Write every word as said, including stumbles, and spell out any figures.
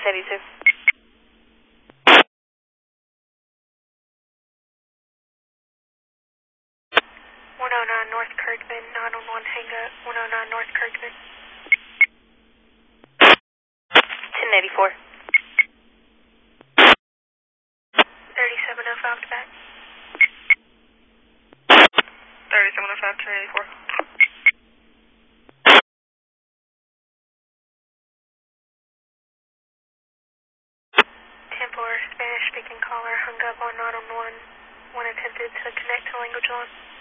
eighty-two. one oh nine North Kirkman, nine one one hang up, one oh nine North Kirkman. ten eighty-four. thirty-seven oh five to back. thirty-seven oh five, ten eighty-four. ten four, Spanish speaking caller hung up on nine one one when attempted to connect to language line.